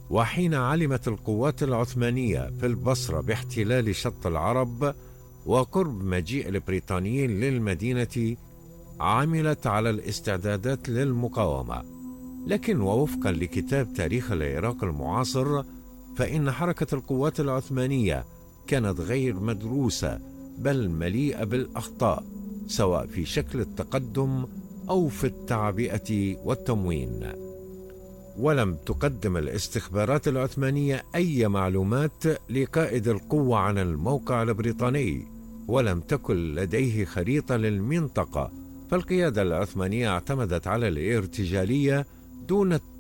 وحين علمت القوات العثمانية في البصرة باحتلال شط العرب وقرب مجيء البريطانيين للمدينة، عملت على الاستعدادات للمقاومة. لكن ووفقا لكتاب تاريخ العراق المعاصر، فإن حركة القوات العثمانية كانت غير مدروسة، بل مليئة بالأخطاء، سواء في شكل التقدم أو في التعبئة والتموين. ولم تقدم الاستخبارات العثمانية أي معلومات لقائد القوة عن الموقع البريطاني، ولم تكن لديه خريطة للمنطقة، فالقيادة العثمانية اعتمدت على الارتجالية دون